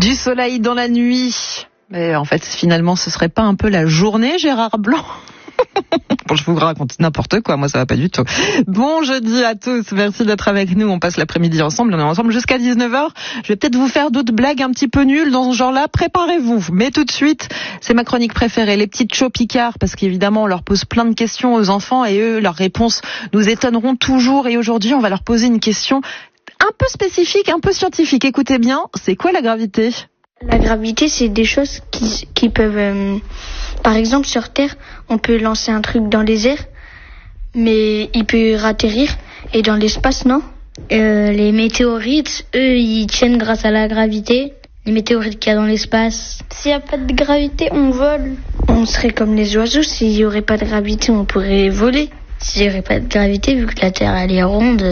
Du soleil dans la nuit. Mais en fait, finalement, ce serait pas un peu la journée, Gérard Blanc? Bon, je vous raconte n'importe quoi, moi ça va pas du tout. Bon jeudi à tous, merci d'être avec nous, on passe l'après-midi ensemble, on est ensemble jusqu'à 19h. Je vais peut-être vous faire d'autres blagues un petit peu nulles dans ce genre-là, préparez-vous. Mais tout de suite, c'est ma chronique préférée, les petites shows Picard, parce qu'évidemment on leur pose plein de questions aux enfants et eux, leurs réponses nous étonneront toujours. Et aujourd'hui, on va leur poser une question un peu spécifique, un peu scientifique. Écoutez bien, c'est quoi la gravité ? La gravité, c'est des choses qui peuvent... par exemple, sur Terre, on peut lancer un truc dans les airs, mais il peut atterrir. Et dans l'espace, non. Les météorites, eux, ils tiennent grâce à la gravité. Les météorites qu'il y a dans l'espace. S'il n'y a pas de gravité, on vole. On serait comme les oiseaux. S'il n'y aurait pas de gravité, on pourrait voler. S'il n'y aurait pas de gravité, vu que la Terre, elle est ronde,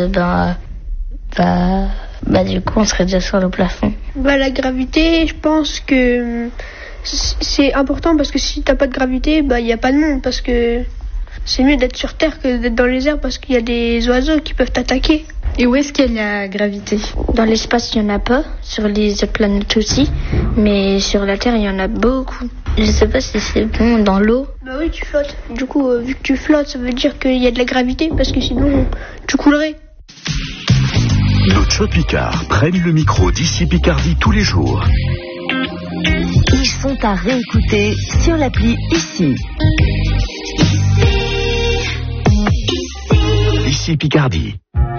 du coup, on serait déjà sur le plafond. La gravité, je pense que c'est important parce que si t'as pas de gravité, il n'y a pas de monde. Parce que c'est mieux d'être sur Terre que d'être dans les airs parce qu'il y a des oiseaux qui peuvent t'attaquer. Et où est-ce qu'il y a la gravité ? Dans l'espace, il n'y en a pas. Sur les autres planètes aussi. Mais sur la Terre, il y en a beaucoup. Je sais pas si c'est bon dans l'eau. Oui, tu flottes. Du coup, vu que tu flottes, ça veut dire qu'il y a de la gravité parce que sinon, tu coulerais. Nos shows Picard prennent le micro d'ici Picardie tous les jours. Ils sont à réécouter sur l'appli Ici. Ici Picardie.